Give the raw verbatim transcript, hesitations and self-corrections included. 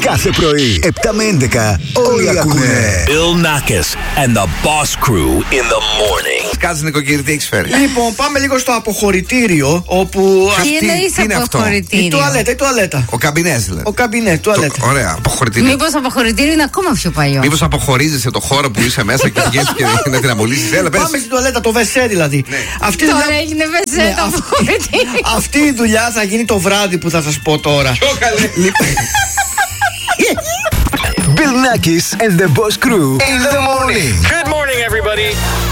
Κάθε πρωί, επτά με έντεκα, όλοι ακούνε. Bill Nackis and the Boss Crew in the morning. Κάτσε νοικοκύρη, τι έχεις φέρει? Λοιπόν, πάμε λίγο στο αποχωρητήριο, όπου. Τι εννοείς αποχωρητήριο? Η τουαλέτα, η τουαλέτα. Ο καμπινές δηλαδή. Ο καμπινέ, τουαλέτα. Το, ωραία, αποχωρητήριο. Μήπως αποχωρητήριο είναι ακόμα πιο παλιό? Μήπως αποχωρίζεσαι το χώρο που είσαι μέσα και βγαίνεις και να την απολύσεις? Έλα, πες. Πάμε στην τουαλέτα, το βεσέ δηλαδή. Ναι. Αυτή Τώρα δουλειά... έγινε βεσέ Ναι, το αυ- αποχωρητήριο. Αυτή η δουλειά θα γίνει το βράδυ που θα σας πω τώρα. Πιο καλέ. Bill Nackis and the Boss Crew in the morning. Good morning, everybody.